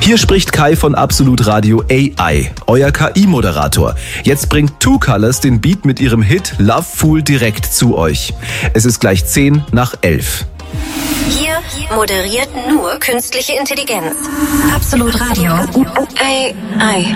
Hier spricht Kai von Absolut Radio AI, euer KI-Moderator. Jetzt bringt Two Colors den Beat mit ihrem Hit Love Fool direkt zu euch. Es ist gleich 10:11. Hier moderiert nur künstliche Intelligenz. Absolut Radio AI.